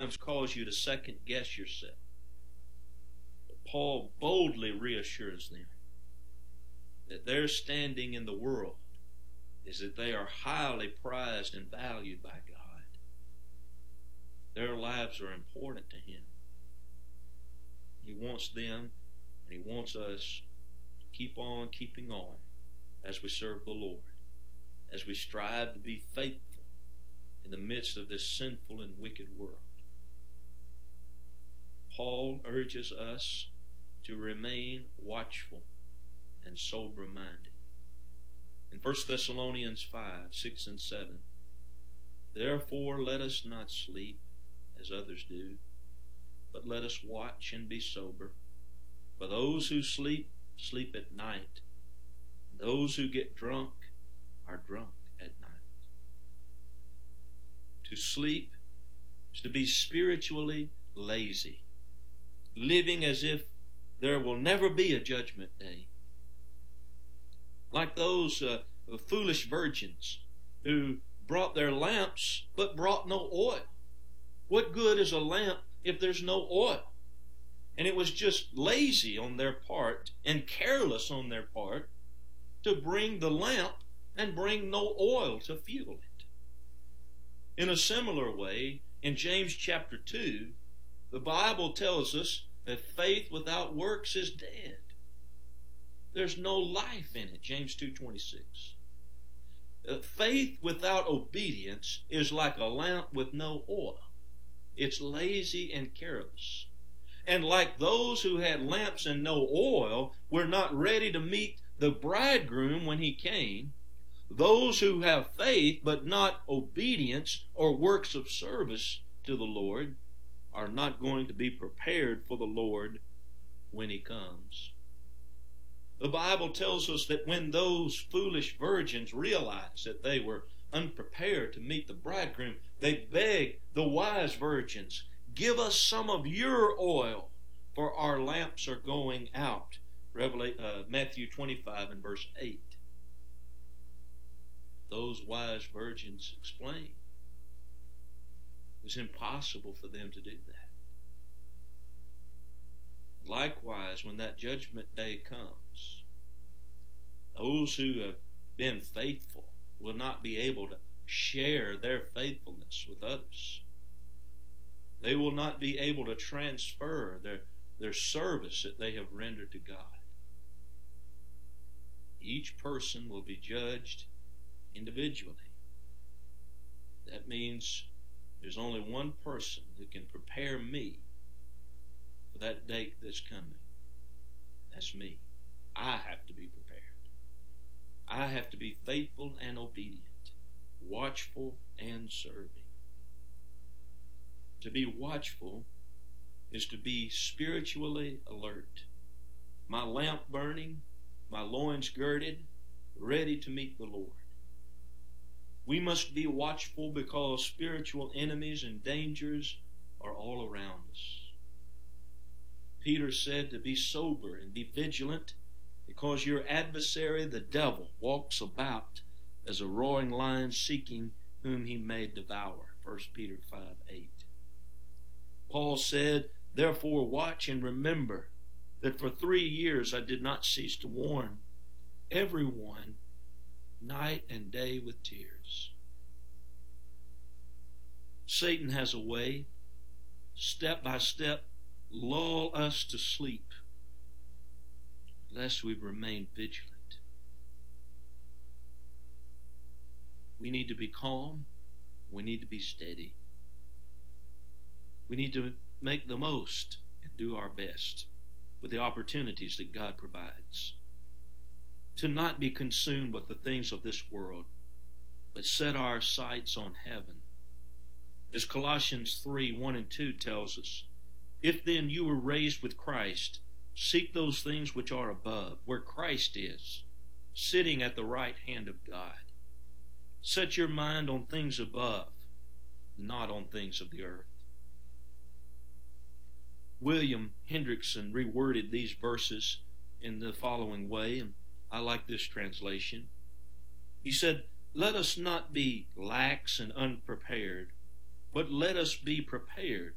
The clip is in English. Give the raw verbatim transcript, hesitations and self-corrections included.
sometimes cause you to second guess yourself. But Paul boldly reassures them that their standing in the world is that they are highly prized and valued by God. Their lives are important to Him. He wants them, and He wants us to keep on keeping on as we serve the Lord, as we strive to be faithful in the midst of this sinful and wicked world. Paul urges us to remain watchful and sober-minded. In First Thessalonians five, six and seven, therefore let us not sleep as others do, but let us watch and be sober. For those who sleep, sleep at night. Those who get drunk are drunk at night. To sleep is to be spiritually lazy, living as if there will never be a judgment day. Like those uh, foolish virgins who brought their lamps but brought no oil. What good is a lamp if there's no oil? And it was just lazy on their part and careless on their part to bring the lamp and bring no oil to fuel it. In a similar way, in James chapter two, the Bible tells us that faith without works is dead. There's no life in it, James two twenty-six. Uh, faith without obedience is like a lamp with no oil. It's lazy and careless. And like those who had lamps and no oil were not ready to meet the bridegroom when he came, those who have faith but not obedience or works of service to the Lord are not going to be prepared for the Lord when He comes. The Bible tells us that when those foolish virgins realized that they were unprepared to meet the bridegroom, they begged the wise virgins, give us some of your oil, for our lamps are going out. Revelation, uh, Matthew twenty-five and verse eight. Those wise virgins explained it was impossible for them to do that. Likewise, when that judgment day comes, those who have been faithful will not be able to share their faithfulness with others. They will not be able to transfer their, their service that they have rendered to God. Each person will be judged individually. That means there's only one person who can prepare me for that date that's coming. That's me. I have to be prepared. I have to be faithful and obedient, watchful and serving. To be watchful is to be spiritually alert. My lamp burning, my loins girded, ready to meet the Lord. We must be watchful because spiritual enemies and dangers are all around us. Peter said to be sober and be vigilant because your adversary, the devil, walks about as a roaring lion seeking whom he may devour. First Peter five eight. Paul said, therefore watch and remember that for three years I did not cease to warn everyone night and day with tears. Satan has a way, step by step, lull us to sleep, lest we remain vigilant. We need to be calm. We need to be steady. We need to make the most and do our best with the opportunities that God provides. To not be consumed with the things of this world, but set our sights on heaven. As Colossians three, one and two tells us, if then you were raised with Christ, seek those things which are above, where Christ is, sitting at the right hand of God. Set your mind on things above, not on things of the earth. William Hendrickson reworded these verses in the following way, and I like this translation. He said, let us not be lax and unprepared, but let us be prepared